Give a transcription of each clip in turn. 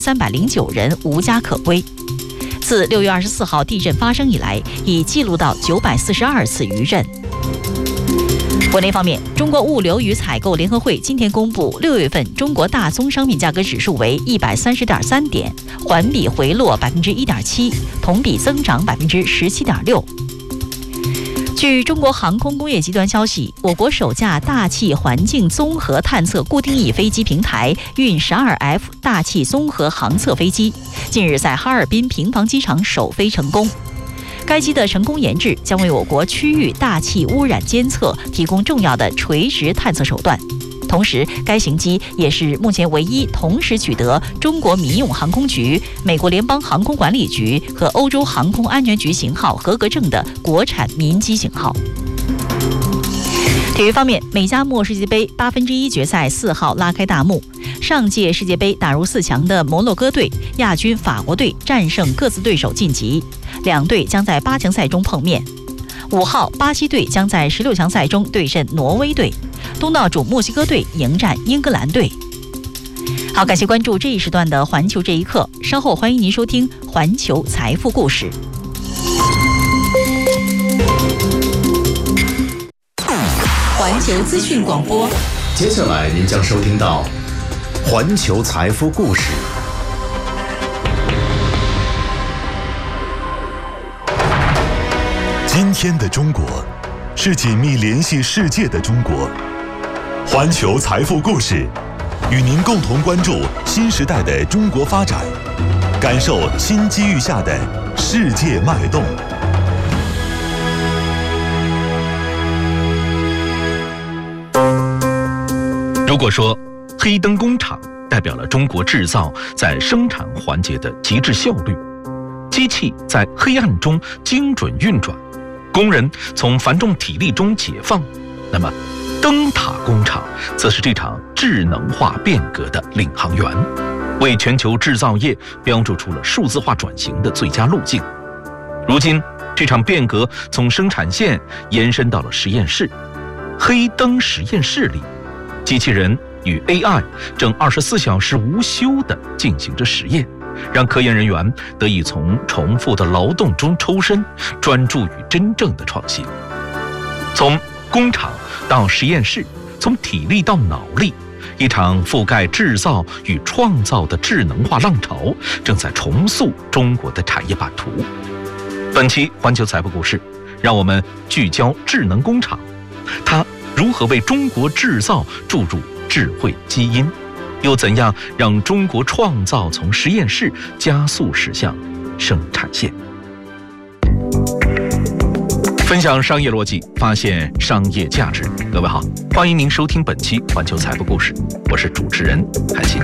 309人无家可归。自6月24号地震发生以来，已记录到942次余震。国内方面，中国物流与采购联合会今天公布6月份中国大宗商品价格指数为130.3点，环比回落1.7%，同比增长17.6%。据中国航空工业集团消息，我国首架大气环境综合探测固定翼飞机平台运 12F 大气综合航测飞机近日在哈尔滨平房机场首飞成功。该机的成功研制将为我国区域大气污染监测提供重要的垂直探测手段。同时，该型机也是目前唯一同时取得中国民用航空局、美国联邦航空管理局和欧洲航空安全局型号合格证的国产民机型号。体育方面，美加墨世界杯1/8决赛4号拉开大幕。上届世界杯打入4强的摩洛哥队、亚军法国队战胜各自对手晋级，两队将在8强赛中碰面。5号，巴西队将在16强赛中对阵挪威队，东道主墨西哥队迎战英格兰队。好，感谢关注这一时段的环球这一刻，稍后欢迎您收听环球财富故事。环球资讯广播， 接下来您将收听到环球财富故事。 今天的中国是紧密联系世界的中国。环球财富故事与您共同关注新时代的中国发展，感受新机遇下的世界脉动。 如果说黑灯工厂代表了中国制造在生产环节的极致效率，机器在黑暗中精准运转，工人从繁重体力中解放，那么灯塔工厂则是这场智能化变革的领航员，为全球制造业标注出了数字化转型的最佳路径。如今，这场变革从生产线延伸到了实验室。黑灯实验室里，机器人与 AI 正24小时无休地进行着实验，让科研人员得以从重复的劳动中抽身，专注于真正的创新。从工厂到实验室，从体力到脑力，一场覆盖制造与创造的智能化浪潮正在重塑中国的产业版图。本期环球财富故事，让我们聚焦智能工厂，它如何为中国制造注入智慧基因，又怎样让中国创造从实验室加速驶向生产线？分享商业逻辑，发现商业价值。各位好，欢迎您收听本期环球财富故事，我是主持人韩信。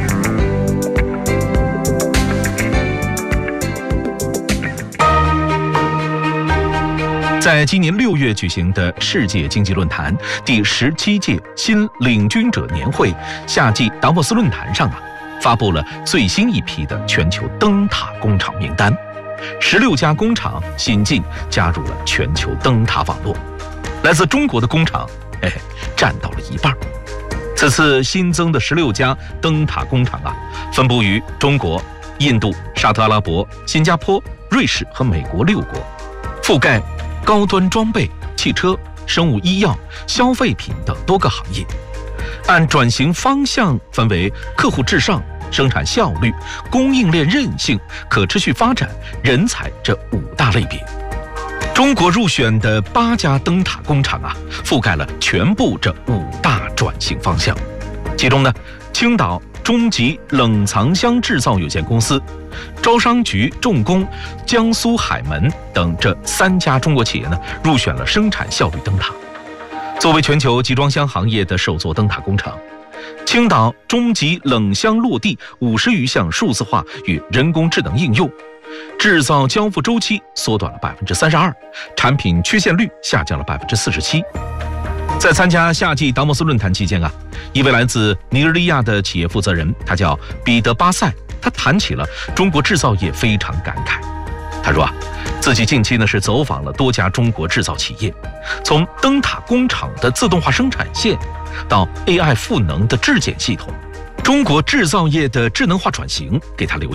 在今年6月举行的世界经济论坛第17届新领军者年会夏季达沃斯论坛上发布了最新一批的全球灯塔工厂名单，16家工厂新进加入了全球灯塔网络，来自中国的工厂占到了一半。此次新增的16家灯塔工厂分布于中国、印度、沙特阿拉伯、新加坡、瑞士和美国6国，覆盖高端装备、汽车、生物医药、消费品等多个行业，按转型方向分为客户至上、生产效率、供应链韧性、可持续发展、人才这5大类别。中国入选的8家灯塔工厂覆盖了全部这5大转型方向。其中呢，青岛中极冷藏箱制造有限公司、招商局重工、江苏海门等这3家中国企业呢，入选了生产效率灯塔。作为全球集装箱行业的首座灯塔工厂，青岛中极冷箱落地50余项数字化与人工智能应用，制造交付周期缩短了32%，产品缺陷率下降了47%。在参加夏季达沃斯论坛期间一位来自尼日利亚的企业负责人，他叫彼得巴塞，他谈起了中国制造业非常感慨。他说自己近期呢是走访了多家中国制造企业，从灯塔工厂的自动化生产线到 AI 赋能的质检系统，中国制造业的智能化转型给他留